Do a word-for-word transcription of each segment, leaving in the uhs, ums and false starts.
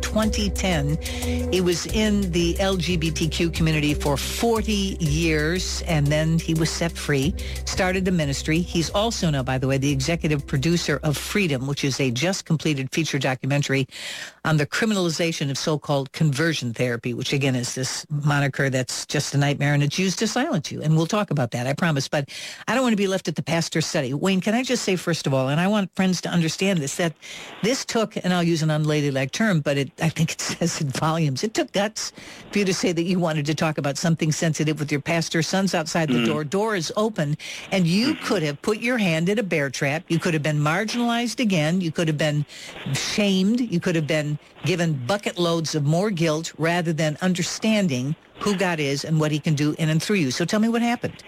twenty ten. He was in the L G B T Q community for forty years, and then he was set free, started a ministry. He's also now, by the way, the executive producer of Freedom, which is a just completed feature documentary on the criminalization of so-called conversion therapy, which again is this moniker that's just a nightmare, and it's used to silence you. And we'll talk about that, I promise. But I don't want to be left at the pastor's study. Wayne, can I just say, first of all, and I want friends to understand this, that this took, and I'll use an unladylike term, but it, I think it says in volumes, it took guts for you to say that you wanted to talk about something sensitive with your pastor. Son's outside the mm. door. Door is open, and you could have put your hand in a bear trap. You could have been marginalized again. You could have been shamed. You could have been given bucket loads of more guilt rather than understanding who God is and what he can do in and through you. So tell me what happened.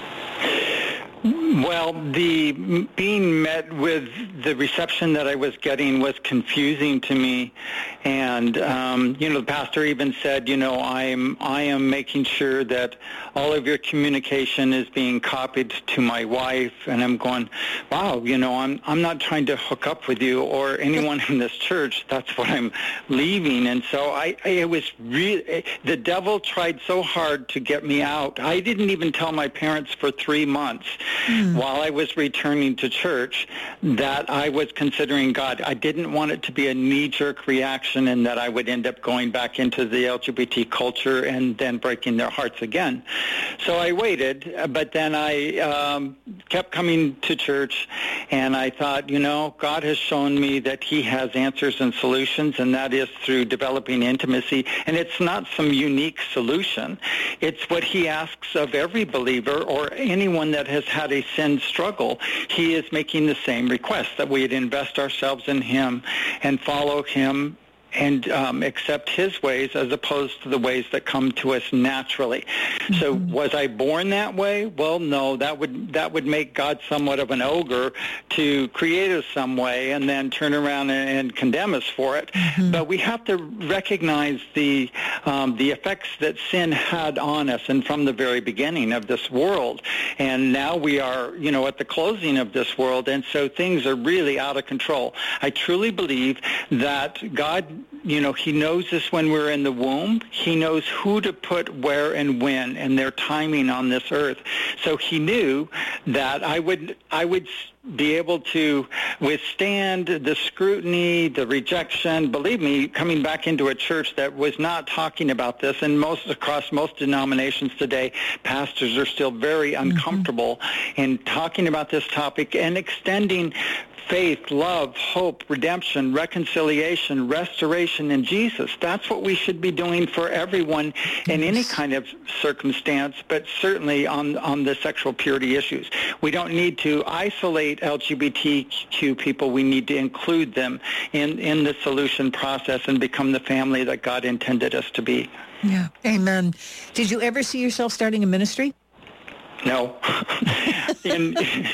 Well, the being met with the reception that I was getting was confusing to me, and um, you know, the pastor even said, you know, I'm I am making sure that all of your communication is being copied to my wife, and I'm going, wow, you know, I'm I'm not trying to hook up with you or anyone in this church. That's what I'm leaving, and so I, I it was really the devil tried so hard to get me out. I didn't even tell my parents for three months. Mm. While I was returning to church, that I was considering God. I didn't want it to be a knee-jerk reaction and that I would end up going back into the L G B T culture and then breaking their hearts again. So I waited, but then I um, kept coming to church, and I thought, you know, God has shown me that he has answers and solutions, and that is through developing intimacy. And it's not some unique solution. It's what he asks of every believer or anyone that has had a sin struggle. He is making the same request, that we would invest ourselves in him and follow him and um, accept his ways as opposed to the ways that come to us naturally. Mm-hmm. So was I born that way? Well, no, that would that would make God somewhat of an ogre to create us some way and then turn around and, and condemn us for it. Mm-hmm. But we have to recognize the um, the effects that sin had on us, and from the very beginning of this world. And now we are, you know, at the closing of this world, and so things are really out of control. I truly believe that God, you know, he knows us when we're in the womb. He knows who to put where and when and their timing on this earth. So he knew that I would I would be able to withstand the scrutiny, the rejection. Believe me, coming back into a church that was not talking about this, and most across most denominations today, pastors are still very uncomfortable mm-hmm. in talking about this topic and extending faith, love, hope, redemption, reconciliation, restoration in Jesus. That's what we should be doing for everyone in any kind of circumstance, but certainly on, on the sexual purity issues. We don't need to isolate L G B T Q people. We need to include them in, in the solution process and become the family that God intended us to be. Yeah, amen. Did you ever see yourself starting a ministry? No. in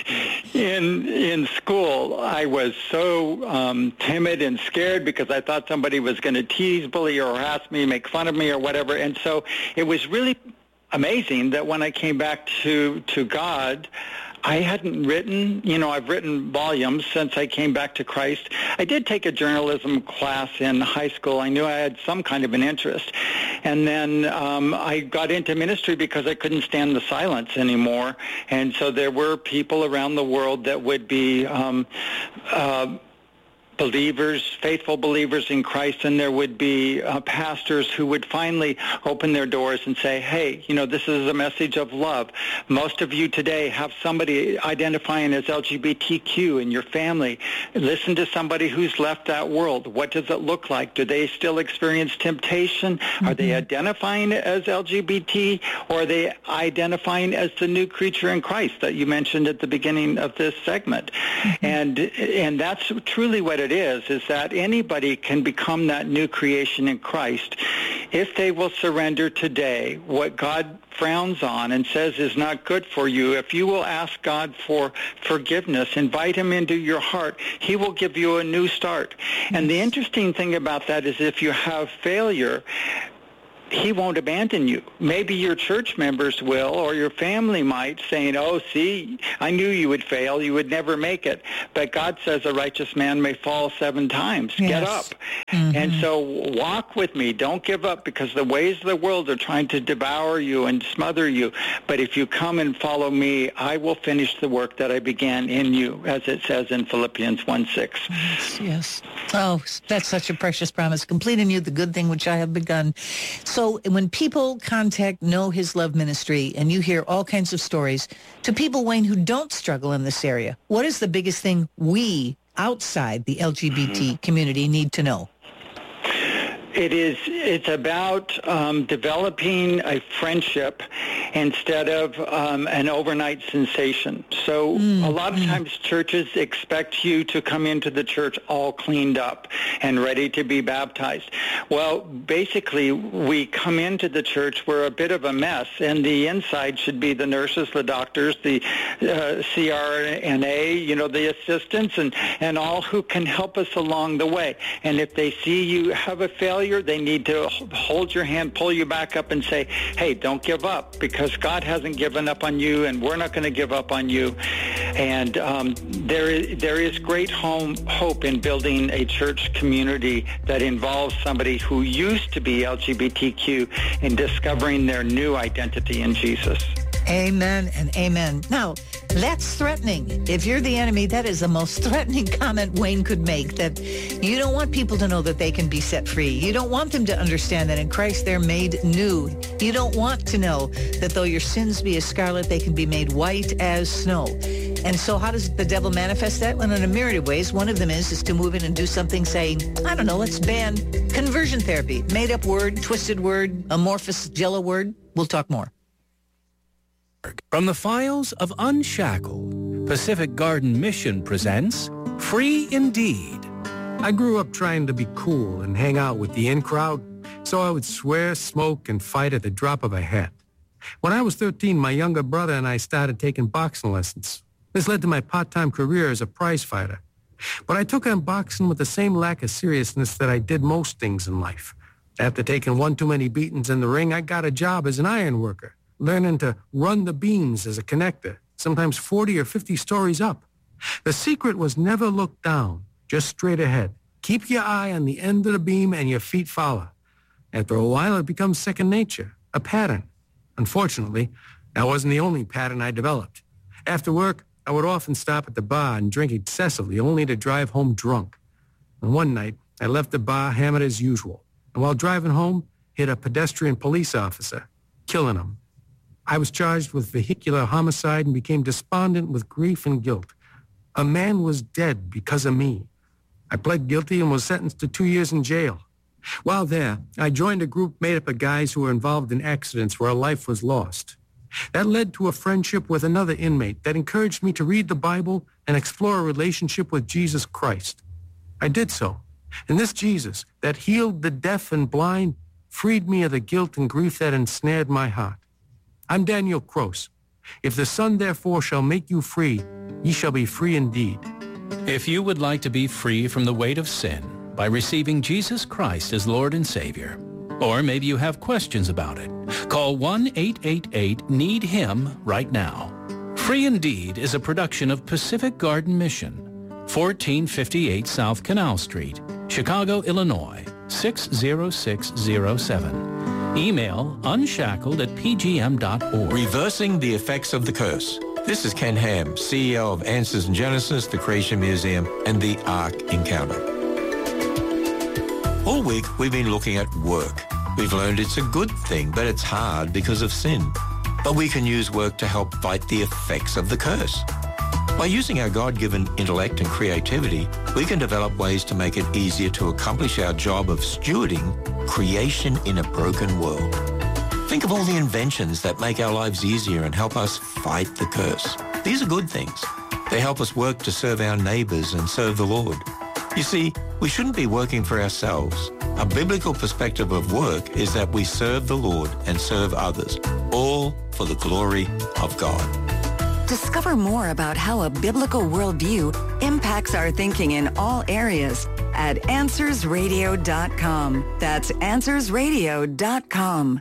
in in school, I was so um, timid and scared because I thought somebody was going to tease, bully, or harass me, make fun of me, or whatever. And so it was really amazing that when I came back to to God, I hadn't written, you know, I've written volumes since I came back to Christ. I did take a journalism class in high school. I knew I had some kind of an interest. And then um, I got into ministry because I couldn't stand the silence anymore. And so there were people around the world that would be um, uh, believers, faithful believers in Christ, and there would be uh, pastors who would finally open their doors and say, hey, you know, this is a message of love. Most of you today have somebody identifying as L G B T Q in your family. Listen to somebody who's left that world. What does it look like? Do they still experience temptation? Mm-hmm. Are they identifying as L G B T, or are they identifying as the new creature in Christ that you mentioned at the beginning of this segment? Mm-hmm. And and that's truly what it is, is that anybody can become that new creation in Christ if they will surrender today what God frowns on and says is not good for you. If you will ask God for forgiveness, invite him into your heart, he will give you a new start. And the interesting thing about that is if you have failure, he won't abandon you. Maybe your church members will, or your family might, saying, oh, see, I knew you would fail. You would never make it. But God says a righteous man may fall seven times. Yes. Get up. Mm-hmm. And so walk with me. Don't give up, because the ways of the world are trying to devour you and smother you. But if you come and follow me, I will finish the work that I began in you, as it says in Philippians one six. Yes, yes. Oh, that's such a precious promise. Complete in you the good thing which I have begun. So when people contact Know His Love Ministry, and you hear all kinds of stories, to people, Wayne, who don't struggle in this area, what is the biggest thing we outside the L G B T mm-hmm. community need to know? It is, it's about um, developing a friendship instead of um, an overnight sensation. So mm, a lot of mm. times churches expect you to come into the church all cleaned up and ready to be baptized. Well, basically, we come into the church, we're a bit of a mess, and the inside should be the nurses, the doctors, the uh, C R N A, you know, the assistants, and, and all who can help us along the way. And if they see you have a failure, they need to hold your hand, pull you back up, and say, hey, don't give up, because God hasn't given up on you, and we're not going to give up on you. And um, there is, there is great home, hope in building a church community that involves somebody who used to be L G B T Q in discovering their new identity in Jesus. Amen and amen. Now, that's threatening. If you're the enemy, that is the most threatening comment Wayne could make, that you don't want people to know that they can be set free. You don't want them to understand that in Christ they're made new. You don't want to know that though your sins be as scarlet, they can be made white as snow. And so how does the devil manifest that? Well, in a myriad of ways. One of them is, is to move in and do something saying, I don't know, let's ban conversion therapy. Made up word, twisted word, amorphous jello word. We'll talk more. From the files of Unshackled, Pacific Garden Mission presents Free Indeed. I grew up trying to be cool and hang out with the in crowd, so I would swear, smoke, and fight at the drop of a hat. When I was thirteen, my younger brother and I started taking boxing lessons. This led to my part-time career as a prize fighter. But I took on boxing with the same lack of seriousness that I did most things in life. After taking one too many beatings in the ring, I got a job as an iron worker, learning to run the beams as a connector, sometimes forty or fifty stories up. The secret was never look down, just straight ahead. Keep your eye on the end of the beam and your feet follow. After a while, it becomes second nature, a pattern. Unfortunately, that wasn't the only pattern I developed. After work, I would often stop at the bar and drink excessively, only to drive home drunk. And one night, I left the bar hammered as usual, and while driving home, hit a pedestrian police officer, killing him. I was charged with vehicular homicide and became despondent with grief and guilt. A man was dead because of me. I pled guilty and was sentenced to two years in jail. While there, I joined a group made up of guys who were involved in accidents where a life was lost. That led to a friendship with another inmate that encouraged me to read the Bible and explore a relationship with Jesus Christ. I did so, and this Jesus that healed the deaf and blind freed me of the guilt and grief that ensnared my heart. I'm Daniel Cross. If the Son therefore shall make you free, ye shall be free indeed. If you would like to be free from the weight of sin by receiving Jesus Christ as Lord and Savior, or maybe you have questions about it, call one eight eight eight need him right now. Free Indeed is a production of Pacific Garden Mission, fourteen fifty-eight South Canal Street, Chicago, Illinois, six zero six zero seven. Email unshackled at p g m dot org. Reversing the effects of the curse. This is Ken Ham, C E O of Answers in Genesis, the Creation Museum, and the Ark Encounter. All week, we've been looking at work. We've learned it's a good thing, but it's hard because of sin. But we can use work to help fight the effects of the curse. By using our God-given intellect and creativity, we can develop ways to make it easier to accomplish our job of stewarding creation in a broken world. Think of all the inventions that make our lives easier and help us fight the curse. These are good things. They help us work to serve our neighbors and serve the Lord. You see, we shouldn't be working for ourselves. A biblical perspective of work is that we serve the Lord and serve others, all for the glory of God. Discover more about how a biblical worldview impacts our thinking in all areas at answers radio dot com. That's answers radio dot com.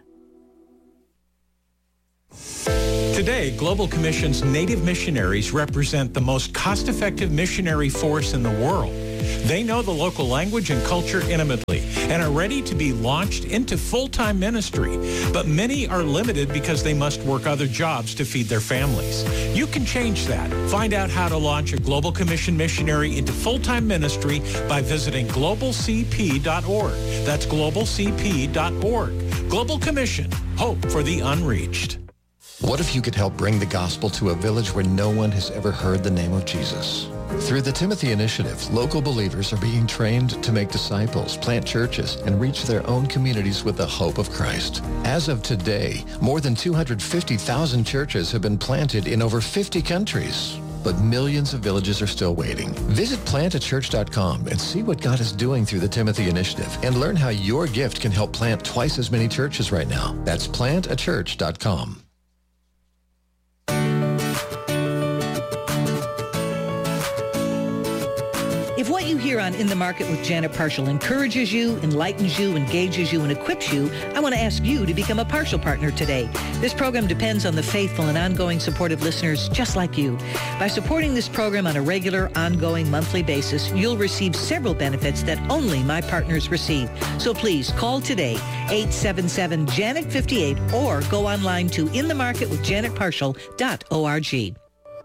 Today, Global Commission's Native missionaries represent the most cost-effective missionary force in the world. They know the local language and culture intimately and are ready to be launched into full-time ministry. But many are limited because they must work other jobs to feed their families. You can change that. Find out how to launch a Global Commission missionary into full-time ministry by visiting global c p dot org. That's global c p dot org. Global Commission, hope for the unreached. What if you could help bring the gospel to a village where no one has ever heard the name of Jesus? Through the Timothy Initiative, local believers are being trained to make disciples, plant churches, and reach their own communities with the hope of Christ. As of today, more than two hundred fifty thousand churches have been planted in over fifty countries. But millions of villages are still waiting. Visit plant a church dot com and see what God is doing through the Timothy Initiative and learn how your gift can help plant twice as many churches right now. That's plant a church dot com. If what you hear on In the Market with Janet Parshall encourages you, enlightens you, engages you, and equips you, I want to ask you to become a Parshall partner today. This program depends on the faithful and ongoing support of listeners just like you. By supporting this program on a regular, ongoing, monthly basis, you'll receive several benefits that only my partners receive. So please call today, eight seven seven, Janet fifty-eight, or go online to in the market with janet parshall dot org.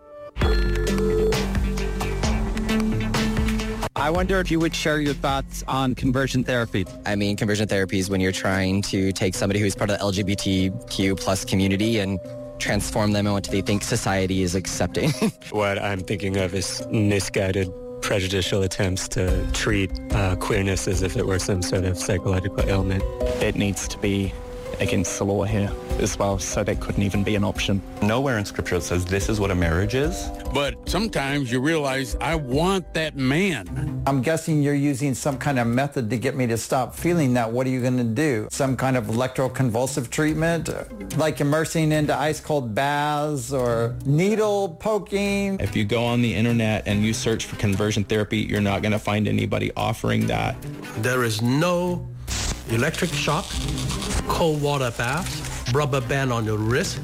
I wonder if you would share your thoughts on conversion therapy. I mean, conversion therapy is when you're trying to take somebody who's part of the L G B T Q plus community and transform them in what they think society is accepting. What I'm thinking of is misguided, prejudicial attempts to treat uh, queerness as if it were some sort of psychological ailment. It needs to be against the law here as well, so that couldn't even be an option. Nowhere in Scripture says this is what a marriage is. But sometimes you realize, I want that man. I'm guessing you're using some kind of method to get me to stop feeling that. What are you going to do? Some kind of electroconvulsive treatment, like immersing into ice cold baths or needle poking? If you go on the internet and you search for conversion therapy, you're not going to find anybody offering that. There is no electric shock, cold water bath, rubber band on your wrist.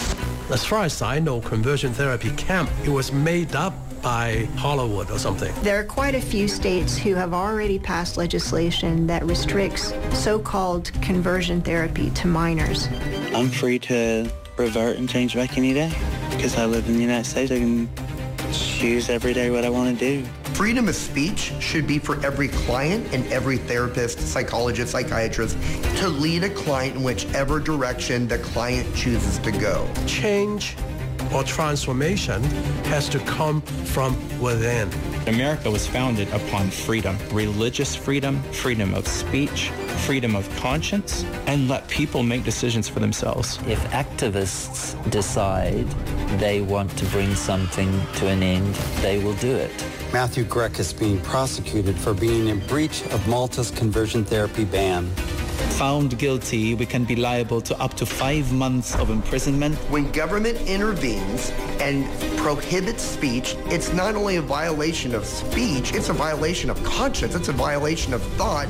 As far as I know, conversion therapy camp, it was made up by Hollywood or something. There are quite a few states who have already passed legislation that restricts so-called conversion therapy to minors. I'm free to revert and change back any day because I live in the United States. I can choose every day what I want to do. Freedom of speech should be for every client and every therapist, psychologist, psychiatrist to lead a client in whichever direction the client chooses to go. Change or transformation has to come from within. America was founded upon freedom, religious freedom, freedom of speech, freedom of conscience, and let people make decisions for themselves. If activists decide they want to bring something to an end, they will do it. Matthew Grech is being prosecuted for being in breach of Malta's conversion therapy ban. Found guilty, we can be liable to up to five months of imprisonment. When government intervenes and prohibits speech, it's not only a violation of speech, it's a violation of conscience, it's a violation of thought.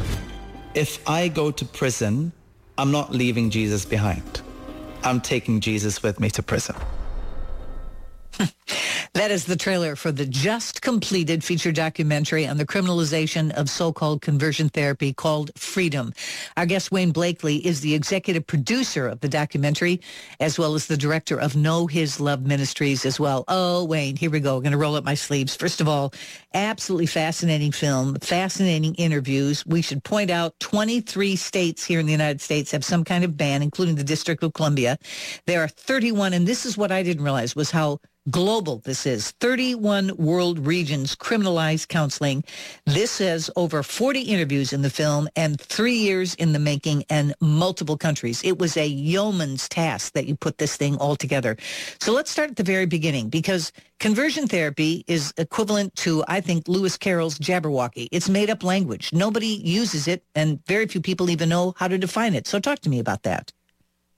If I go to prison, I'm not leaving Jesus behind. I'm taking Jesus with me to prison. That is the trailer for the just completed feature documentary on the criminalization of so-called conversion therapy called Freedom. Our guest, Wayne Blakely, is the executive producer of the documentary, as well as the director of Know His Love Ministries as well. Oh, Wayne, here we go. I'm going to roll up my sleeves. First of all, absolutely fascinating film, fascinating interviews. We should point out twenty-three states here in the United States have some kind of ban, including the District of Columbia. There are thirty-one, and this is what I didn't realize was how global this is. thirty-one world regions criminalize counseling. This has over forty interviews in the film and three years in the making and multiple countries. It was a yeoman's task that you put this thing all together. So let's start at the very beginning, because conversion therapy is equivalent to, I think, Lewis Carroll's Jabberwocky. It's made up language. Nobody uses it, and very few people even know how to define it. So talk to me about that.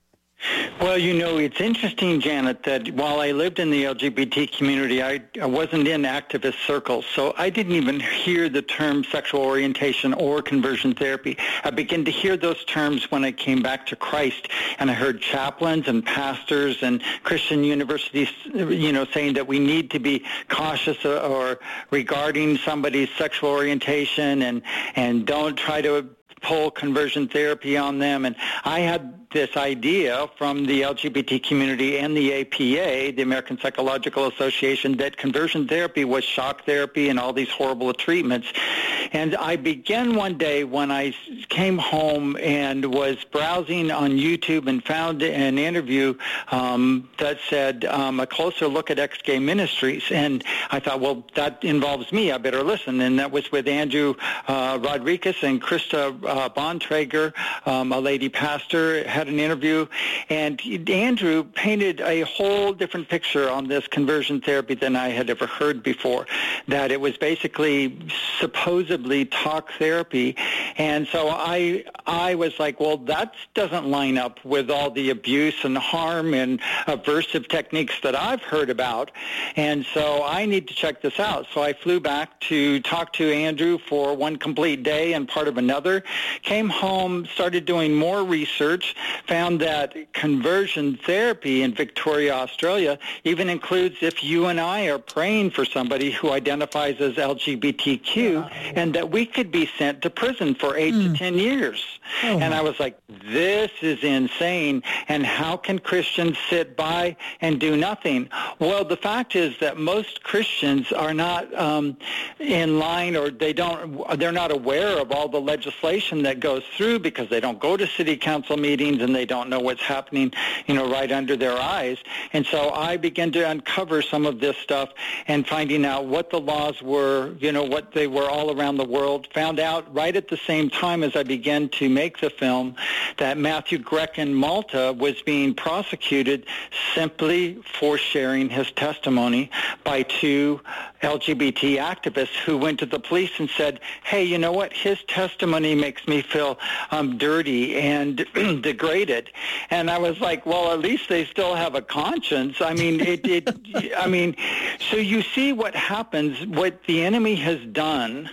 Well, you know, it's interesting, Janet, that while I lived in the L G B T community, I, I wasn't in activist circles, so I didn't even hear the term sexual orientation or conversion therapy. I began to hear those terms when I came back to Christ, and I heard chaplains and pastors and Christian universities, you know, saying that we need to be cautious or regarding somebody's sexual orientation and, and don't try to pull conversion therapy on them. And I had this idea from the L G B T community and the A P A, the American Psychological Association, that conversion therapy was shock therapy and all these horrible treatments. And I began one day when I came home and was browsing on YouTube and found an interview um, that said um, a closer look at ex-gay ministries. And I thought, well, that involves me. I better listen. And that was with Andrew uh, Rodriguez and Krista uh, Bontrager, um, a lady pastor, had an interview. And Andrew painted a whole different picture on this conversion therapy than I had ever heard before, that it was basically supposedly talk therapy. And so I I was like, well, that doesn't line up with all the abuse and harm and aversive techniques that I've heard about. And so I need to check this out. So I flew back to talk to Andrew for one complete day and part of another, came home, started doing more research, found that conversion therapy in Victoria, Australia, even includes if you and I are praying for somebody who identifies as L G B T Q, and that we could be sent to prison for eight mm. to ten years. Oh. And I was like, this is insane. And how can Christians sit by and do nothing? Well, the fact is that most Christians are not um, in line, or they don't, they're not aware of all the legislation that goes through because they don't go to city council meetings and they don't know what's happening, you know, right under their eyes. And so I began to uncover some of this stuff and finding out what the laws were, you know, what they were all around the world. Found out right at the same time as I began to make the film that Matthew Grech in Malta was being prosecuted simply for sharing his testimony by two L G B T activists who went to the police and said, hey, you know what, his testimony makes me feel um, dirty and degraded. And I was like, well, at least they still have a conscience. I mean, it, it I mean, so you see what happens. What the enemy has done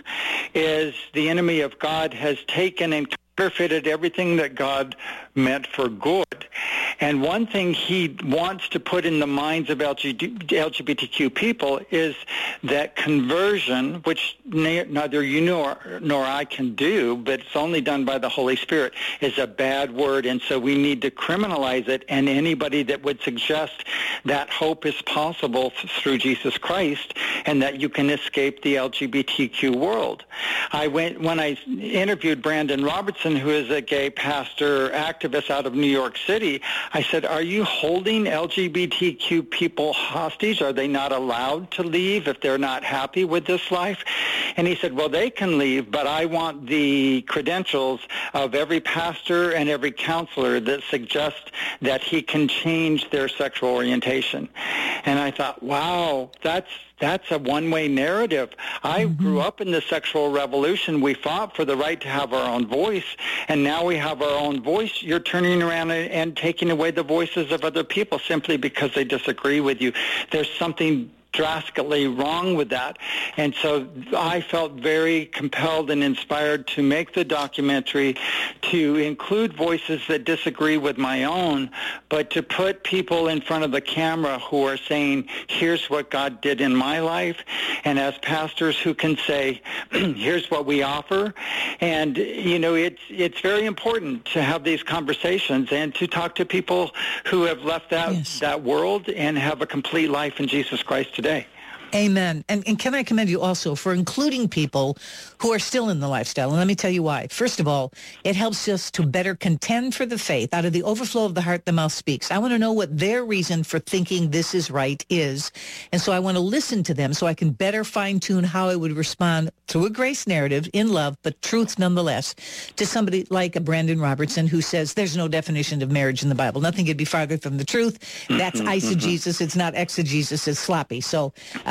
is the enemy of God has taken and counterfeited everything that God meant for good. And one thing he wants to put in the minds of L G B T Q people is that conversion, which neither you nor, nor I can do, but it's only done by the Holy Spirit, is a bad word. And so we need to criminalize it. And anybody that would suggest that hope is possible through Jesus Christ and that you can escape the L G B T Q world. I went, when I interviewed Brandon Robertson, who is a gay pastor activist out of New York City, I said, are you holding L G B T Q people hostage? Are they not allowed to leave if they're not happy with this life? And he said, well, they can leave, but I want the credentials of every pastor and every counselor that suggests that he can change their sexual orientation. And I thought, wow, that's That's a one-way narrative. I mm-hmm. grew up in the sexual revolution. We fought for the right to have our own voice, and now we have our own voice. You're turning around and, and taking away the voices of other people simply because they disagree with you. There's something drastically wrong with that. And so I felt very compelled and inspired to make the documentary, to include voices that disagree with my own, but to put people in front of the camera who are saying, here's what God did in my life, and as pastors who can say, here's what we offer. And, you know, it's it's very important to have these conversations and to talk to people who have left that, yes. that world and have a complete life in Jesus Christ today. Amen. And, and can I commend you also for including people who are still in the lifestyle? And let me tell you why. First of all, it helps us to better contend for the faith. Out of the overflow of the heart, the mouth speaks. I want to know what their reason for thinking this is right is. And so I want to listen to them so I can better fine-tune how I would respond through a grace narrative in love, but truth nonetheless, to somebody like a Brandon Robertson who says there's no definition of marriage in the Bible. Nothing could be farther from the truth. That's eisegesis. It's not exegesis. It's sloppy. So uh,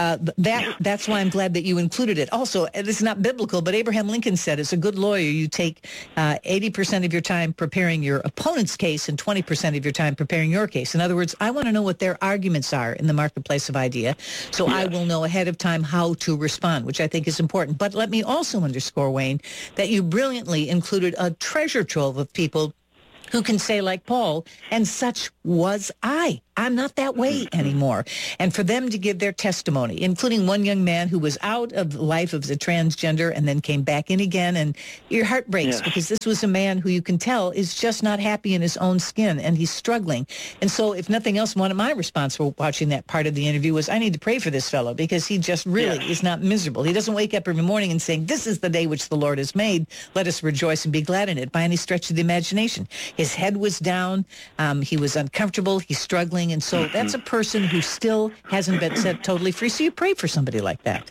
uh, that that's why I'm glad that you included it. Also, it's not biblical, but Abraham Lincoln said, as a good lawyer, you take uh, eighty percent of your time preparing your opponent's case and twenty percent of your time preparing your case. In other words, I want to know what their arguments are in the marketplace of idea, so yes. I will know ahead of time how to respond, which I think is important. But let me also underscore, Wayne, that you brilliantly included a treasure trove of people who can say, like Paul, and such was I. I'm not that way anymore. And for them to give their testimony, including one young man who was out of life as a transgender and then came back in again, and your heart breaks yes. because this was a man who you can tell is just not happy in his own skin, and he's struggling. And so if nothing else, one of my response for watching that part of the interview was, I need to pray for this fellow because he just really yes. is not miserable. He doesn't wake up every morning and saying, this is the day which the Lord has made. Let us rejoice and be glad in it by any stretch of the imagination. His head was down. Um, he was uncomfortable. He's struggling. And so that's a person who still hasn't been set totally free. So you pray for somebody like that.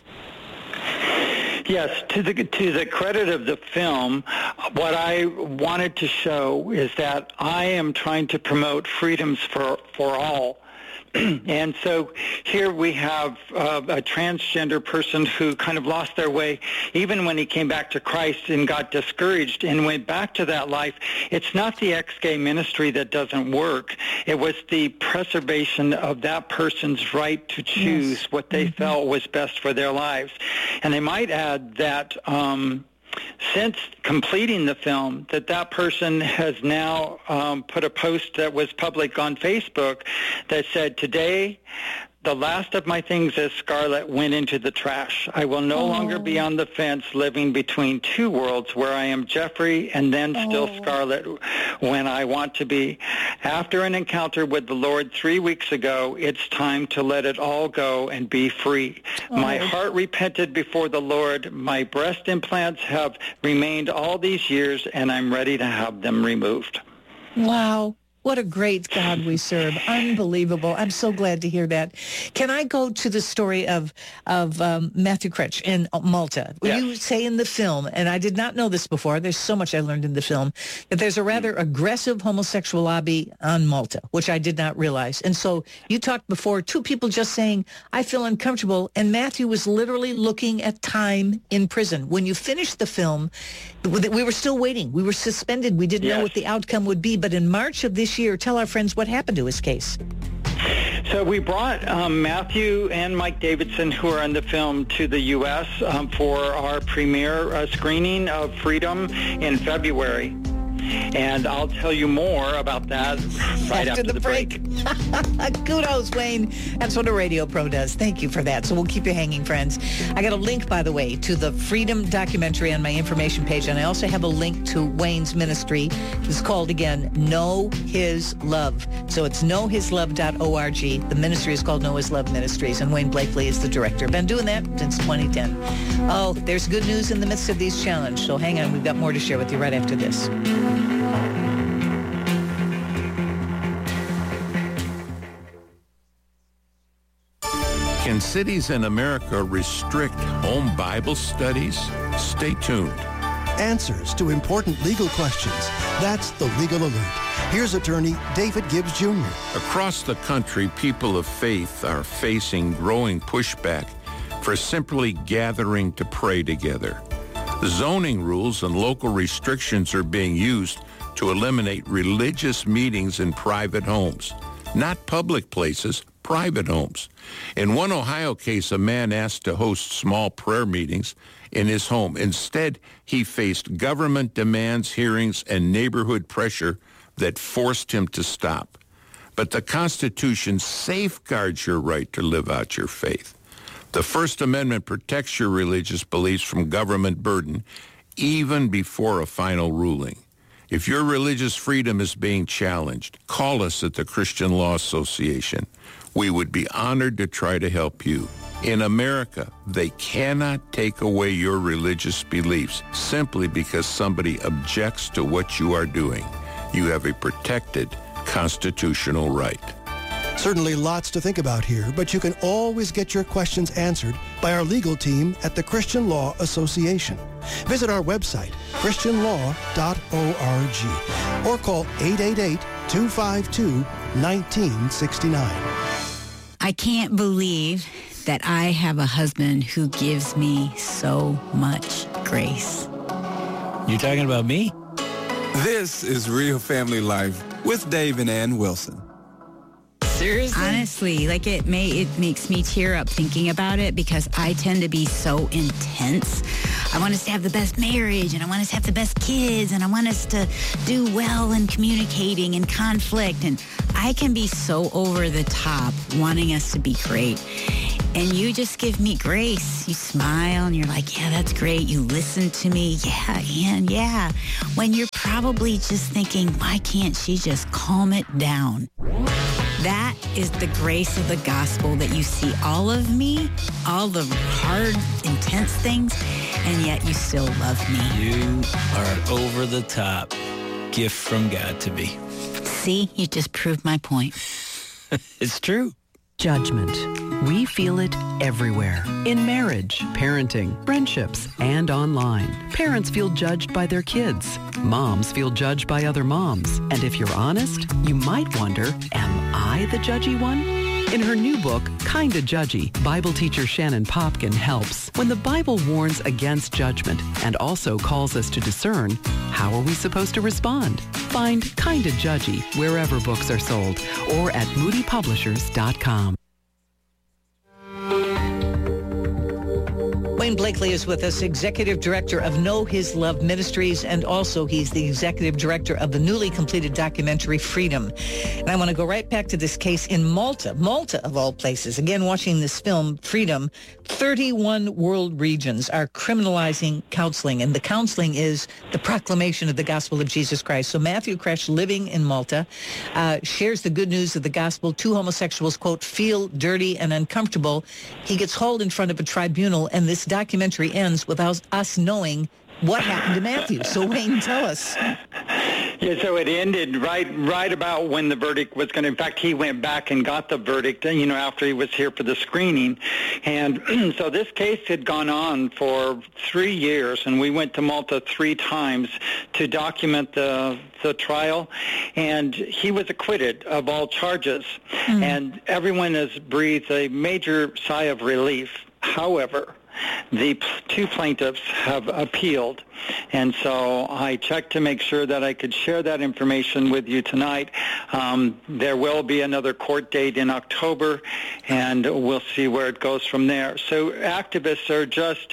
Yes, to the to the credit of the film, what I wanted to show is that I am trying to promote freedoms for, for all. And so here we have uh, a transgender person who kind of lost their way even when he came back to Christ and got discouraged and went back to that life. It's not the ex-gay ministry that doesn't work. It was the preservation of that person's right to choose yes. what they mm-hmm. felt was best for their lives. And I might add that um, since completing the film, that that person has now um, put a post that was public on Facebook that said, today, the last of my things as Scarlett went into the trash. I will no oh. longer be on the fence living between two worlds where I am Jeffrey and then still oh. Scarlett when I want to be. After an encounter with the Lord three weeks ago, it's time to let it all go and be free. Oh. My heart repented before the Lord. My breast implants have remained all these years, and I'm ready to have them removed. Wow. What a great God we serve. Unbelievable. I'm so glad to hear that. Can I go to the story of of um, Matthew Kretsch in Malta? Yes. You say in the film, and I did not know this before, there's so much I learned in the film, that there's a rather mm. aggressive homosexual lobby on Malta, which I did not realize. And so you talked before, two people just saying, I feel uncomfortable, and Matthew was literally looking at time in prison. When you finished the film, we were still waiting. We were suspended. We didn't yes. know what the outcome would be. But in March of this year, tell our friends what happened to his case. So we brought um, Matthew and Mike Davidson, who are in the film, to the U S um, for our premiere uh, screening of Freedom in February. And I'll tell you more about that right after, after the, the break. break. Kudos, Wayne. That's what a radio pro does. Thank you for that. So we'll keep you hanging, friends. I got a link, by the way, to the Freedom documentary on my information page, and I also have a link to Wayne's ministry. It's called, again, Know His Love. So it's know his love dot org. The ministry is called Know His Love Ministries, and Wayne Blakely is the director. Been doing that since twenty ten. Oh, there's good news in the midst of these challenges, so hang on. We've got more to share with you right after this. Can cities in America restrict home Bible studies? Stay tuned. Answers to important legal questions. That's the Legal Alert. Here's attorney David Gibbs Junior Across the country, people of faith are facing growing pushback for simply gathering to pray together. Zoning rules and local restrictions are being used to eliminate religious meetings in private homes. Not public places, private homes. In one Ohio case, a man asked to host small prayer meetings in his home. Instead, he faced government demands, hearings, and neighborhood pressure that forced him to stop. But the Constitution safeguards your right to live out your faith. The First Amendment protects your religious beliefs from government burden even before a final ruling. If your religious freedom is being challenged, call us at the Christian Law Association. We would be honored to try to help you. In America, they cannot take away your religious beliefs simply because somebody objects to what you are doing. You have a protected constitutional right. Certainly lots to think about here, but you can always get your questions answered by our legal team at the Christian Law Association. Visit our website, christian law dot org, or call eight eight eight, two five two, one nine six nine. I can't believe that I have a husband who gives me so much grace. You talking about me? This is Real Family Life with Dave and Ann Wilson. Seriously? Honestly, like it may it makes me tear up thinking about it because I tend to be so intense. I want us to have the best marriage, and I want us to have the best kids, and I want us to do well in communicating and conflict, and I can be so over the top wanting us to be great. And you just give me grace. You smile and you're like, yeah, that's great. You listen to me. Yeah, and yeah. When you're probably just thinking, why can't she just calm it down? That is the grace of the gospel, that you see all of me, all the hard, intense things, and yet you still love me. You are over the top. Gift from God to me. See, you just proved my point. It's true. Judgment. We feel it everywhere. In marriage, parenting, friendships, and online. Parents feel judged by their kids. Moms feel judged by other moms. And if you're honest, you might wonder, am I the judgy one? In her new book, Kinda Judgy, Bible teacher Shannon Popkin helps. When the Bible warns against judgment and also calls us to discern, how are we supposed to respond? Find Kinda Judgy wherever books are sold or at moody publishers dot com. Wayne Blakely is with us, Executive Director of Know His Love Ministries, and also he's the Executive Director of the newly completed documentary Freedom. And I want to go right back to this case in Malta, Malta of all places. Again, watching this film, Freedom, thirty-one world regions are criminalizing counseling, and the counseling is the proclamation of the gospel of Jesus Christ. So Matthew Kresh, living in Malta, uh, shares the good news of the gospel. Two homosexuals, quote, feel dirty and uncomfortable. He gets hauled in front of a tribunal, and this documentary ends without us knowing what happened to Matthew. So Wayne, tell us. Yeah, so it ended right right about when the verdict was going to, in fact, he went back and got the verdict, you know, after he was here for the screening. And so this case had gone on for three years, and we went to Malta three times to document the the trial, and he was acquitted of all charges. Mm. And everyone has breathed a major sigh of relief. However, the p- two plaintiffs have appealed, and so I checked to make sure that I could share that information with you tonight. Um, there will be another court date in October, and we'll see where it goes from there. So activists are just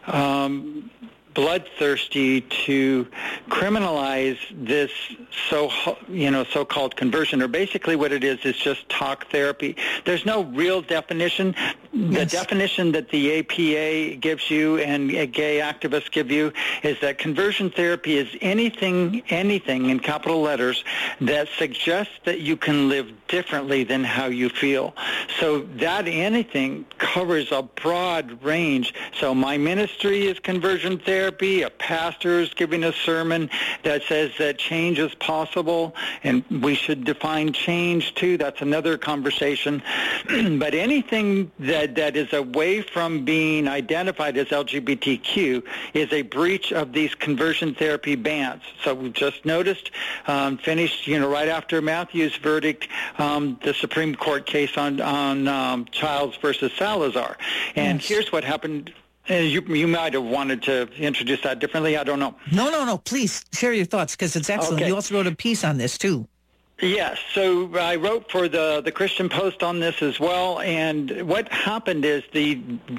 um, bloodthirsty to criminalize this so you know so-called conversion, or basically what it is is just talk therapy. There's no real definition. The yes. definition that the A P A gives you and gay activists give you is that conversion therapy is anything, anything in capital letters that suggests that you can live differently than how you feel. So that anything covers a broad range. So my ministry is conversion therapy. A pastor is giving a sermon that says that change is possible, and we should define change too. That's another conversation. But anything that that is away from being identified as L G B T Q is a breach of these conversion therapy bans. So we've just noticed, um, finished, you know, right after Matthew's verdict, um, the Supreme Court case on, on um, Childs versus Salazar. And yes. here's what happened. Uh, you, you might have wanted to introduce that differently. I don't know. No, no, no. Please share your thoughts, because it's excellent. Okay. You also wrote a piece on this, too. Yes, so I wrote for the, the Christian Post on this as well, and what happened is the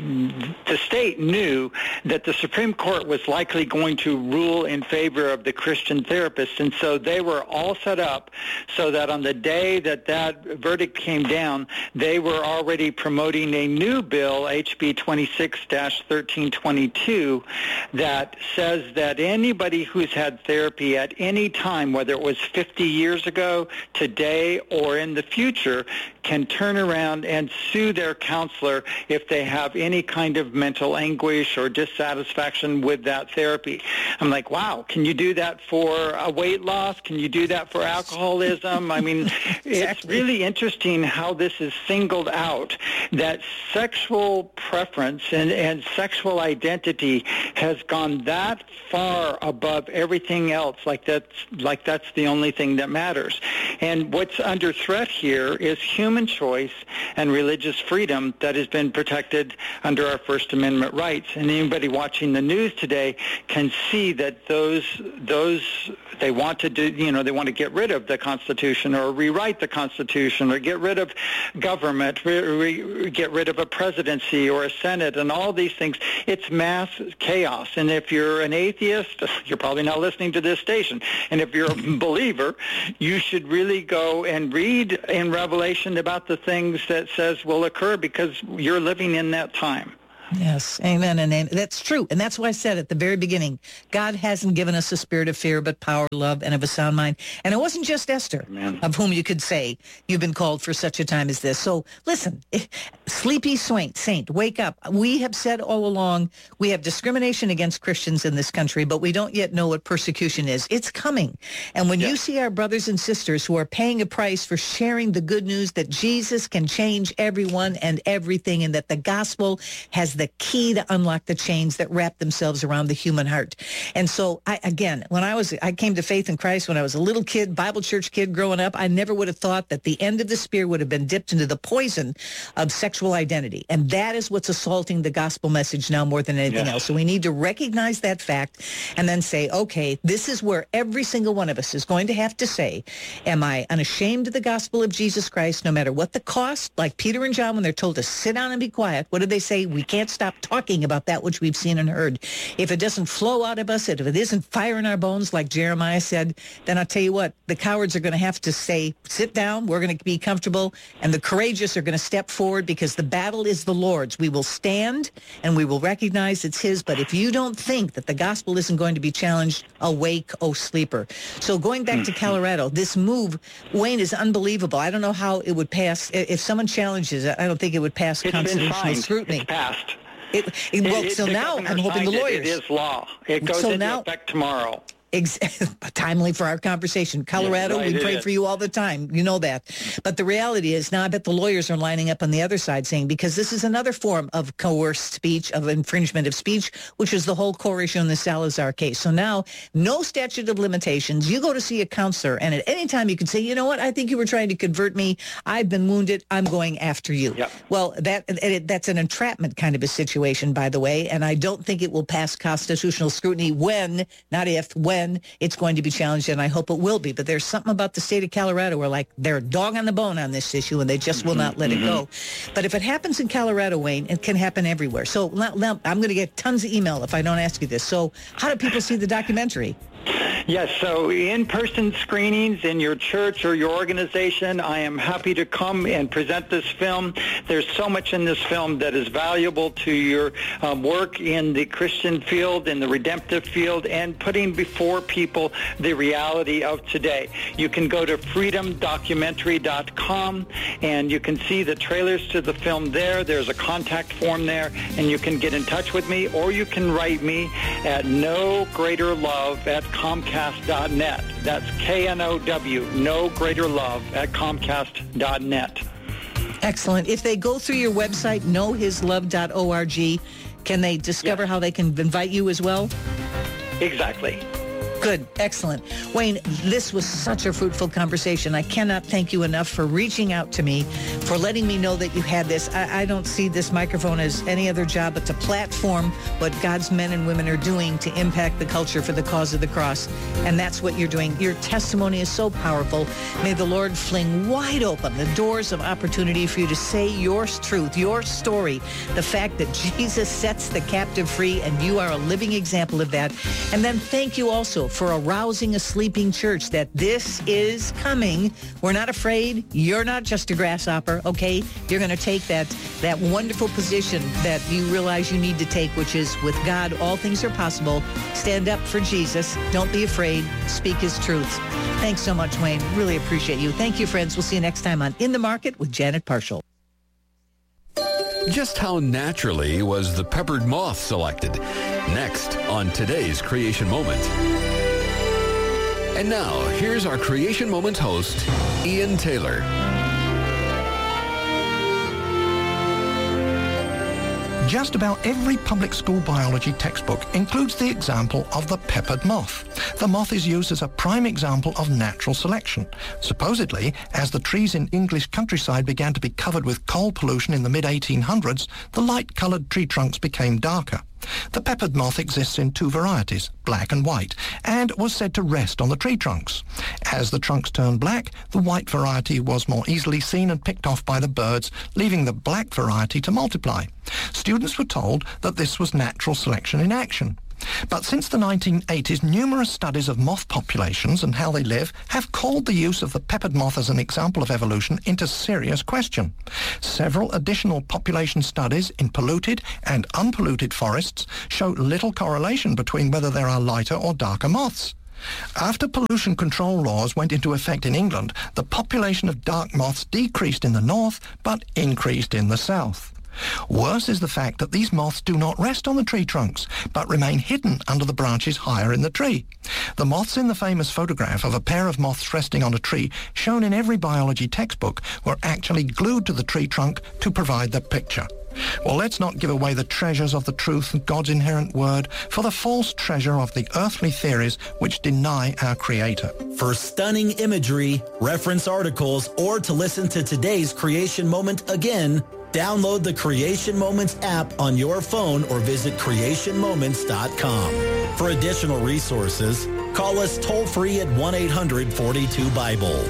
the state knew that the Supreme Court was likely going to rule in favor of the Christian therapists, and so they were all set up so that on the day that that verdict came down, they were already promoting a new bill, H B twenty-six dash thirteen twenty-two, that says that anybody who's had therapy at any time, whether it was fifty years ago, today, or in the future, can turn around and sue their counselor if they have any kind of mental anguish or dissatisfaction with that therapy. I'm like, wow, can you do that for a weight loss? Can you do that for alcoholism? I mean, exactly. It's really interesting how this is singled out, that sexual preference and, and sexual identity has gone that far above everything else, like that's, like that's the only thing that matters. And what's under threat here is human choice and religious freedom that has been protected under our First Amendment rights. And anybody watching the news today can see that those those they want to do, you know, they want to get rid of the Constitution or rewrite the Constitution or get rid of government, re, re, get rid of a presidency or a Senate and all these things. It's mass chaos. And if you're an atheist, you're probably not listening to this station. And if you're a believer, you should really go and read in Revelation about the things that says will occur because you're living in that time. Yes, amen, and amen. That's true, and that's why I said at the very beginning, God hasn't given us a spirit of fear, but power, love, and of a sound mind. And it wasn't just Esther, Amen. Of whom you could say you've been called for such a time as this. So listen, sleepy saint, saint, wake up. We have said all along we have discrimination against Christians in this country, but we don't yet know what persecution is. It's coming. And when yeah. you see our brothers and sisters who are paying a price for sharing the good news that Jesus can change everyone and everything, and that the gospel has the key to unlock the chains that wrap themselves around the human heart. And so, I, again, when I was, I came to faith in Christ when I was a little kid, Bible church kid growing up, I never would have thought that the end of the spear would have been dipped into the poison of sexual identity. And that is what's assaulting the gospel message now more than anything yes. else. So we need to recognize that fact and then say, okay, this is where every single one of us is going to have to say, am I unashamed of the gospel of Jesus Christ, no matter what the cost? Like Peter and John, when they're told to sit down and be quiet, what did they say? We can't stop talking about that which we've seen and heard. If it doesn't flow out of us, if it isn't fire in our bones, like Jeremiah said, then I'll tell you what, the cowards are going to have to say, sit down, we're going to be comfortable, and the courageous are going to step forward because the battle is the Lord's. We will stand and we will recognize it's his, but if you don't think that the gospel isn't going to be challenged, awake, oh sleeper. So going back to Colorado, this move, Wayne, is unbelievable. I don't know how it would pass. If someone challenges it, I don't think it would pass it's constitutional scrutiny. It's passed. It, it, well, it, so it, now I'm hoping the lawyers. It, it is law. It goes so into now, effect tomorrow. Ex- timely for our conversation. Colorado, yeah, right, we pray is. for you all the time. You know that. But the reality is now I bet the lawyers are lining up on the other side saying, because this is another form of coerced speech, of infringement of speech, which is the whole core issue in the Salazar case. So now, no statute of limitations. You go to see a counselor, and at any time you can say, you know what, I think you were trying to convert me. I've been wounded. I'm going after you. Yep. Well, that it, that's an entrapment kind of a situation, by the way, and I don't think it will pass constitutional scrutiny when, not if, when it's going to be challenged, and I hope it will be. But there's something about the state of Colorado where, like, they're a dog on the bone on this issue, and they just will not let mm-hmm. it go. But if it happens in Colorado, Wayne, it can happen everywhere. So now, now I'm going to get tons of email if I don't ask you this. So how do people see the documentary? Yes, so in-person screenings in your church or your organization, I am happy to come and present this film. There's so much in this film that is valuable to your um, work in the Christian field, in the redemptive field, and putting before people the reality of today. You can go to freedom documentary dot com, and you can see the trailers to the film there. There's a contact form there, and you can get in touch with me, or you can write me at no greater love at comcast dot net. That's K N O W, no greater love at comcast dot net. Excellent. If they go through your website, know his love dot org, can they discover yes. how they can invite you as well? Exactly. Good. Excellent. Wayne, this was such a fruitful conversation. I cannot thank you enough for reaching out to me, for letting me know that you had this. I, I don't see this microphone as any other job but to platform what God's men and women are doing to impact the culture for the cause of the cross. And that's what you're doing. Your testimony is so powerful. May the Lord fling wide open the doors of opportunity for you to say your truth, your story, the fact that Jesus sets the captive free, and you are a living example of that. And then thank you also for arousing a sleeping church that this is coming. We're not afraid. You're not just a grasshopper, okay? You're going to take that, that wonderful position that you realize you need to take, which is with God, all things are possible. Stand up for Jesus. Don't be afraid. Speak his truth. Thanks so much, Wayne. Really appreciate you. Thank you, friends. We'll see you next time on In the Market with Janet Parshall. Just how naturally was the peppered moth selected? Next on today's Creation Moment. And now, here's our Creation Moment host, Ian Taylor. Just about every public school biology textbook includes the example of the peppered moth. The moth is used as a prime example of natural selection. Supposedly, as the trees in English countryside began to be covered with coal pollution in the mid eighteen hundreds, the light-coloured tree trunks became darker. The peppered moth exists in two varieties, black and white, and was said to rest on the tree trunks. As the trunks turned black, the white variety was more easily seen and picked off by the birds, leaving the black variety to multiply. Students were told that this was natural selection in action. But since the nineteen eighties, numerous studies of moth populations and how they live have called the use of the peppered moth as an example of evolution into serious question. Several additional population studies in polluted and unpolluted forests show little correlation between whether there are lighter or darker moths. After pollution control laws went into effect in England, the population of dark moths decreased in the north but increased in the south. Worse is the fact that these moths do not rest on the tree trunks, but remain hidden under the branches higher in the tree. The moths in the famous photograph of a pair of moths resting on a tree, shown in every biology textbook, were actually glued to the tree trunk to provide the picture. Well, let's not give away the treasures of the truth of God's inherent word for the false treasure of the earthly theories which deny our Creator. For stunning imagery, reference articles, or to listen to today's Creation Moment again, download the Creation Moments app on your phone or visit creation moments dot com. For additional resources, call us toll-free at one eight hundred forty-two Bible.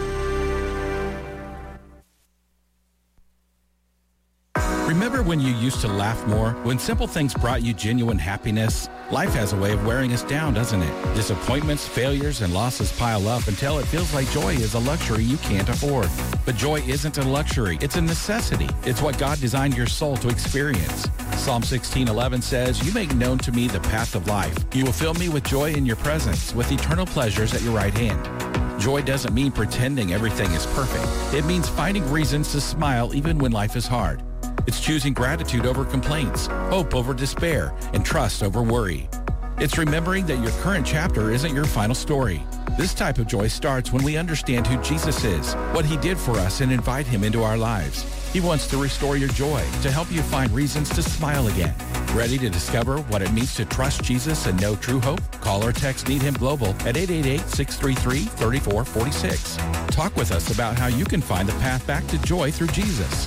Remember when you used to laugh more? When simple things brought you genuine happiness? Life has a way of wearing us down, doesn't it? Disappointments, failures, and losses pile up until it feels like joy is a luxury you can't afford. But joy isn't a luxury. It's a necessity. It's what God designed your soul to experience. Psalm sixteen eleven says, "You make known to me the path of life. You will fill me with joy in your presence, with eternal pleasures at your right hand." Joy doesn't mean pretending everything is perfect. It means finding reasons to smile even when life is hard. It's choosing gratitude over complaints, hope over despair, and trust over worry. It's remembering that your current chapter isn't your final story. This type of joy starts when we understand who Jesus is, what he did for us, and invite him into our lives. He wants to restore your joy, to help you find reasons to smile again. Ready to discover what it means to trust Jesus and know true hope? Call or text Need Him Global at eight eight eight, six three three, three four four six. Talk with us about how you can find the path back to joy through Jesus.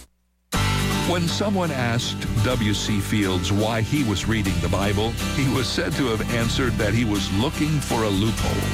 When someone asked W C Fields why he was reading the Bible, he was said to have answered that he was looking for a loophole.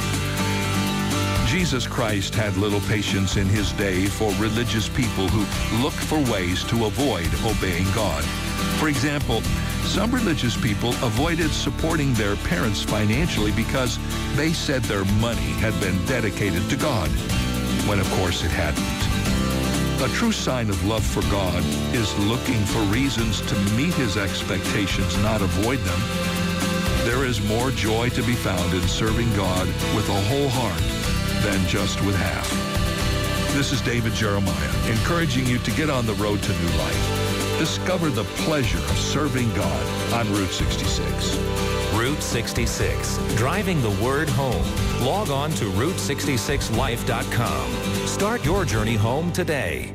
Jesus Christ had little patience in his day for religious people who looked for ways to avoid obeying God. For example, some religious people avoided supporting their parents financially because they said their money had been dedicated to God, when of course it hadn't. A true sign of love for God is looking for reasons to meet his expectations, not avoid them. There is more joy to be found in serving God with a whole heart than just with half. This is David Jeremiah, encouraging you to get on the road to new life. Discover the pleasure of serving God on Route sixty-six. Route sixty-six, driving the word home. Log on to route sixty-six life dot com. Start your journey home today.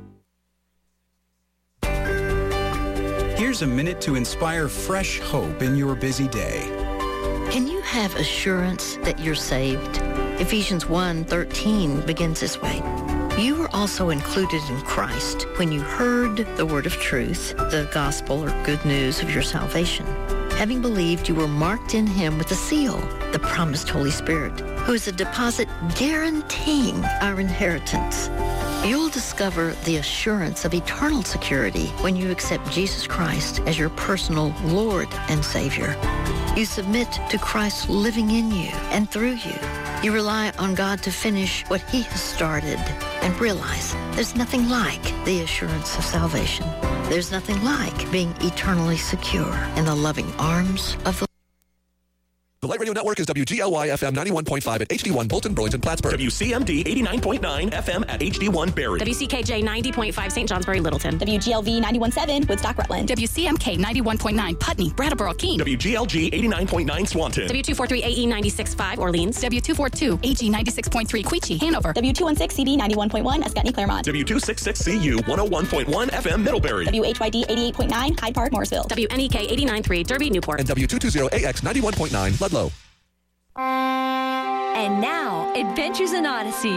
Here's a minute to inspire fresh hope in your busy day. Can you have assurance that you're saved? Ephesians one thirteen begins this way. You were also included in Christ when you heard the word of truth, the gospel or good news of your salvation. Having believed, you were marked in him with a seal, the promised Holy Spirit, who is a deposit guaranteeing our inheritance. You'll discover the assurance of eternal security when you accept Jesus Christ as your personal Lord and Savior. You submit to Christ living in you and through you. You rely on God to finish what he has started and realize there's nothing like the assurance of salvation. There's nothing like being eternally secure in the loving arms of the The Light Radio Network is W G L Y F M ninety-one point five at H D one Bolton, Burlington, Plattsburgh. W C M D eighty-nine point nine F M at H D one Barrie. W C K J ninety point five Saint Johnsbury, Littleton. W G L V ninety-one point seven Woodstock, Rutland. W C M K ninety-one point nine Putney, Brattleboro, Keene. W G L G eighty-nine point nine Swanton. W two forty-three A E ninety-six point five Orleans. W two forty-two A G ninety-six point three Queechee, Hanover. W two sixteen C B ninety-one point one Escutney, Claremont. W two sixty-six C U one oh one point one F M Middlebury. W H Y D eighty-eight point nine Hyde Park, Morrisville. W N E K eighty-nine point three Derby, Newport. And W two twenty A X ninety-one point nine Ludlow. And now, Adventures in Odyssey.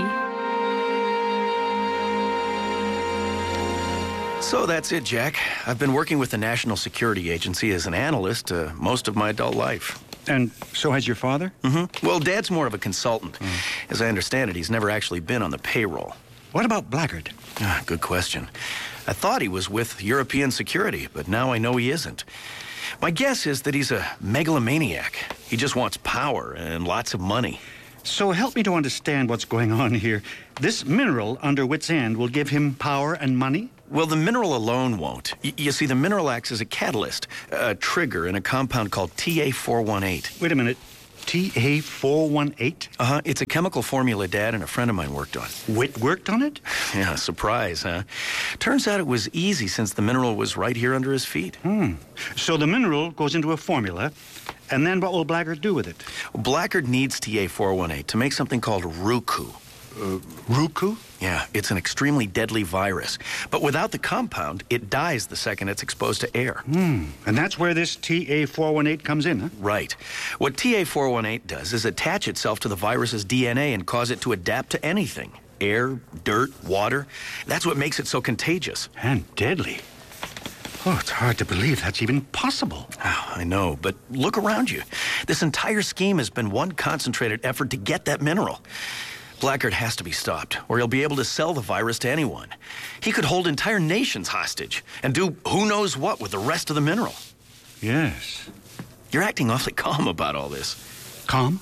So that's it, Jack. I've been working with the National Security Agency as an analyst uh, most of my adult life. And so has your father? Mm-hmm. Well, Dad's more of a consultant. Mm. As I understand it, he's never actually been on the payroll. What about Blackard? Ah, good question. I thought he was with European Security, but now I know he isn't. My guess is that he's a megalomaniac. He just wants power and lots of money. So help me to understand what's going on here. This mineral under Wits End will give him power and money? Well, the mineral alone won't. Y- you see, the mineral acts as a catalyst, a trigger in a compound called T A four eighteen. Wait a minute. T A four eighteen? Uh-huh. It's a chemical formula Dad and a friend of mine worked on. Wit worked on it? Yeah, surprise, huh? Turns out it was easy since the mineral was right here under his feet. Hmm. So the mineral goes into a formula, and then what will Blackard do with it? Blackard needs T A four eighteen to make something called Roku. Uh, Roku? Yeah, it's an extremely deadly virus. But without the compound, it dies the second it's exposed to air. Hmm. And that's where this T A four eighteen comes in, huh? Right. What T A four eighteen does is attach itself to the virus's D N A and cause it to adapt to anything. Air, dirt, water. That's what makes it so contagious. And deadly. Oh, it's hard to believe that's even possible. Oh, I know, but look around you. This entire scheme has been one concentrated effort to get that mineral. Blackard has to be stopped, or he'll be able to sell the virus to anyone. He could hold entire nations hostage and do who knows what with the rest of the mineral. Yes. You're acting awfully calm about all this. Calm?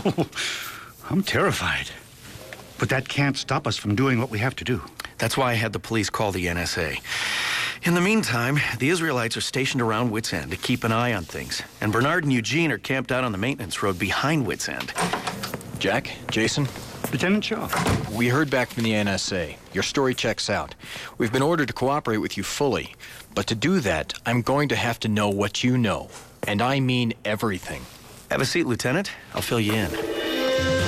I'm terrified. But that can't stop us from doing what we have to do. That's why I had the police call the N S A. In the meantime, the Israelites are stationed around Wits End to keep an eye on things. And Bernard and Eugene are camped out on the maintenance road behind Wits End. Jack, Jason? Lieutenant Shaw. We heard back from the N S A. Your story checks out. We've been ordered to cooperate with you fully. But to do that, I'm going to have to know what you know. And I mean everything. Have a seat, Lieutenant. I'll fill you in.